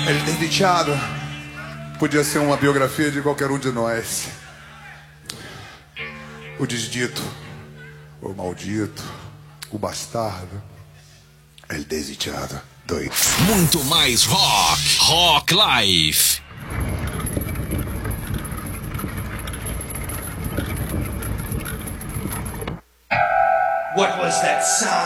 El Desdichado podia ser uma biografia de qualquer um de nós. O desdito, o maldito, o bastardo. El Desdichado. Doido. Muito mais rock. Rock Life. What was that sound?